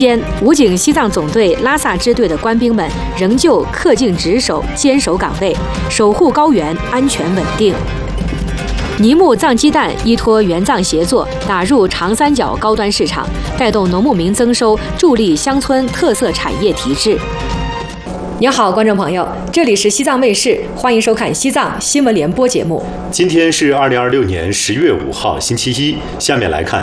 武警西藏总队拉萨支队的官兵们仍旧恪尽职守，坚守岗位，守护高原安全稳定。泥木藏鸡蛋依托援藏协作打入长三角高端市场，带动农牧民增收，助力乡村特色产业提质。您好，观众朋友，这里是西藏卫视，欢迎收看西藏新闻联播节目。 今天是2026年10月5号，星期一。下面来看